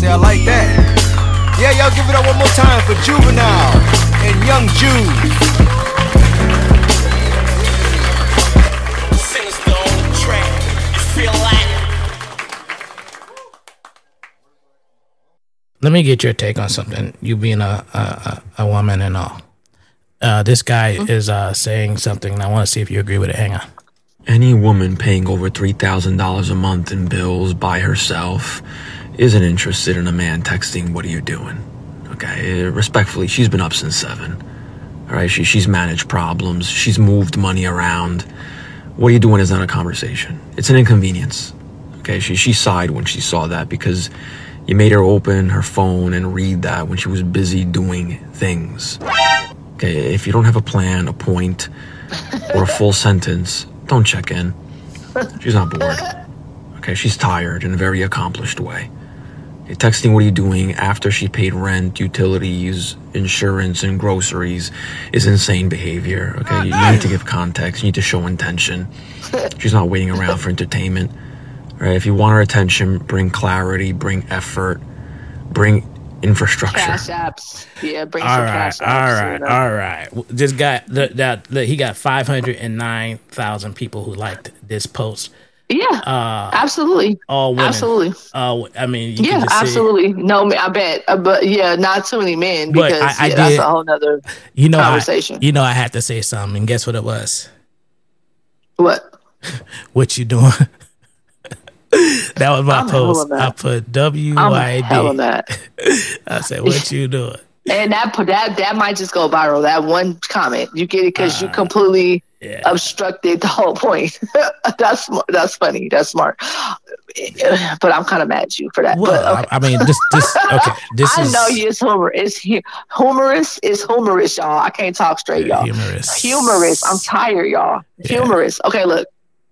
See, I like that. Yeah, y'all give it up one more time for Juvenile and Young Jude. Sinister on the track. You feel like? Let me get your take on something. You being a woman and all. This guy is saying something, and I want to see if you agree with it. Hang on. Any woman paying over $3,000 a month in bills by herself isn't interested in a man texting, "What are you doing?" Okay, respectfully, she's been up since 7. All right, she's managed problems. She's moved money around. What are you doing is not a conversation. It's an inconvenience. Okay, she sighed when she saw that because you made her open her phone and read that when she was busy doing things. Okay, if you don't have a plan, a point, or a full sentence, don't check in. She's not bored. Okay, she's tired in a very accomplished way. Okay, texting "What are you doing?" after she paid rent, utilities, insurance, and groceries is insane behavior. Okay, you need to give context. You need to show intention. She's not waiting around for entertainment. Right? If you want her attention, bring clarity, bring effort, bring infrastructure. Cash apps. Yeah, bring some cash apps. All right. This guy, he got 509,000 people who liked this post. Yeah, absolutely. All women. Absolutely. I mean, you yeah, can just absolutely. No, I bet. But yeah, not too many men because that's a whole nother conversation. I had to say something. And guess what it was? What? What you doing? That was my post. I put WYD. I said, "What you doing?" And that might just go viral. That one comment, you get it because you completely obstructed the whole point. That's funny. That's smart. But I'm kind of mad at you for that. Well, but, okay. I mean, this I know you is humorous. Humorous is humorous, y'all. I can't talk straight, y'all. Humorous. I'm tired, y'all. Yeah. Humorous. Okay, look.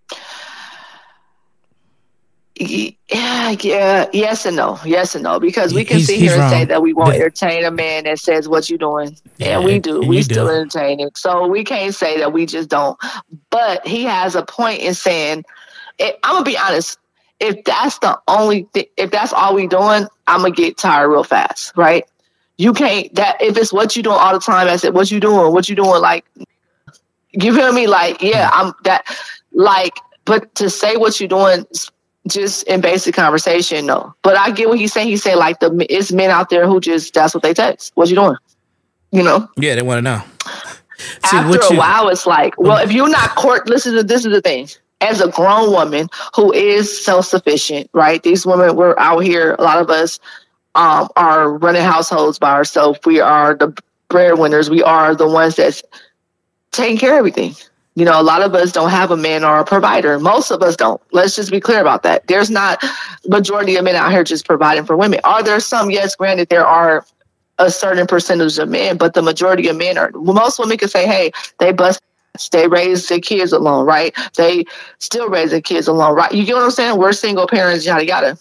Yeah, yes and no, because we can sit here and say that we won't entertain a man that says "What you doing?" and we do. We still entertain it, so we can't say that we just don't. But he has a point in saying, I'm gonna be honest. If that's the only if that's all we doing, I'm gonna get tired real fast, right? You can't that if it's what you doing all the time. I said, "What you doing? What you doing?" Like, you feel me? Like, yeah, I'm that. Like, but to say what you doing. Just in basic conversation, no. But I get what he's saying. He said, like, it's men out there who just, that's what they text. What you doing? You know? Yeah, they want to know. After a while, it's like, well, if you're not this is the thing. As a grown woman who is self-sufficient, right? These women, we're out here, a lot of us are running households by ourselves. We are the breadwinners. We are the ones that's taking care of everything. You know, a lot of us don't have a man or a provider. Most of us don't. Let's just be clear about that. There's not majority of men out here just providing for women. Are there some? Yes, granted, there are a certain percentage of men, but the majority of men are. Well, most women can say, hey, they raise their kids alone, right? They still raise their kids alone, right? You get what I'm saying? We're single parents, yada, yada.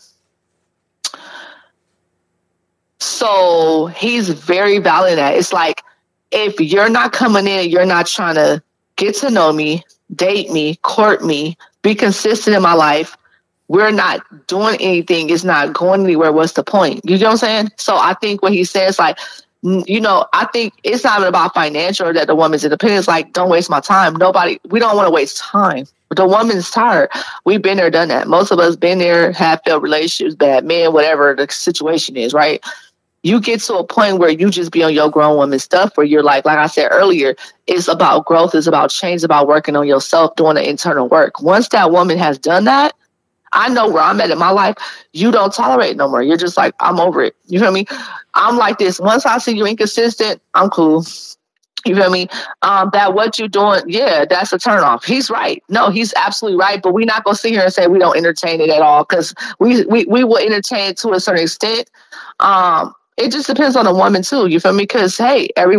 So he's very valid in that. It's like, if you're not coming in, you're not trying to get to know me, date me, court me, be consistent in my life. We're not doing anything. It's not going anywhere. What's the point? You know what I'm saying? So I think what he says, like, you know, I think it's not even about financial or that the woman's independent. It's like, don't waste my time. We don't want to waste time. The woman's tired. We've been there, done that. Most of us been there, have failed relationships, bad men, whatever the situation is, right? You get to a point where you just be on your grown woman stuff where you're like I said earlier, it's about growth, it's about change, it's about working on yourself, doing the internal work. Once that woman has done that, I know where I'm at in my life. You don't tolerate it no more. You're just like, I'm over it. You feel me? I'm like this. Once I see you inconsistent, I'm cool. You feel me? That what you doing, yeah, that's a turnoff. He's right. No, he's absolutely right. But we're not going to sit here and say we don't entertain it at all because we will entertain it to a certain extent. It just depends on the woman too. You feel me? Because, hey, every